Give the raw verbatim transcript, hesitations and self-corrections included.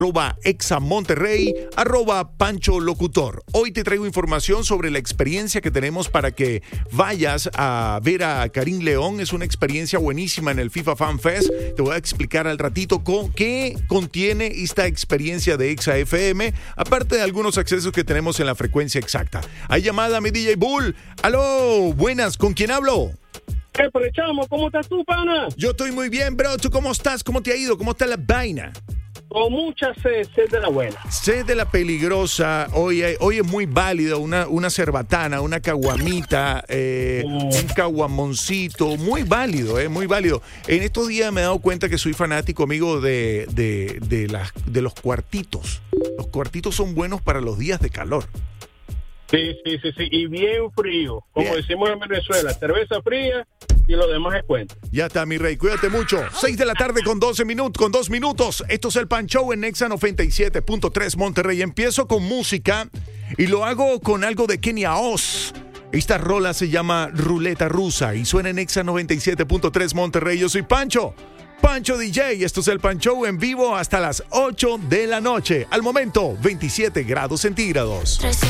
arroba Exa Monterrey, arroba Pancho Locutor. Hoy te traigo información sobre la experiencia que tenemos para que vayas a ver a Karim León. Es una experiencia buenísima en el FIFA Fan Fest. Te voy a explicar al ratito con qué contiene esta experiencia de Exa F M, aparte de algunos accesos que tenemos en la frecuencia exacta. Hay llamada, mi D J Bull. Aló, buenas, ¿con quién hablo? ¿Qué pre, chamo? ¿Cómo estás tú, pana? Yo estoy muy bien, bro. ¿Tú cómo estás? ¿Cómo te ha ido? ¿Cómo está la vaina? Con mucha sed, sed de la buena. Sed de la peligrosa. Hoy, hoy es muy válido una, una cerbatana, una caguamita, eh, mm. un caguamoncito. Muy válido, eh, muy válido. En estos días me he dado cuenta que soy fanático, amigo, de, de, de, las, de los cuartitos. Los cuartitos son buenos para los días de calor. Sí, sí, sí, sí. Y bien frío. Como Bien. decimos en Venezuela, cerveza fría y lo demás es cuento. Ya está, mi rey. Cuídate mucho. seis de la tarde con doce minutos, con dos minutos. Esto es el Pan Show en Exa noventa y siete punto tres Monterrey. Empiezo con música y lo hago con algo de Kenia Oz. Esta rola se llama Ruleta Rusa y suena en Exa noventa y siete punto tres Monterrey. Yo soy Pancho. Pancho D J, esto es el Pan Show en vivo hasta las ocho de la noche. Al momento, veintisiete grados centígrados.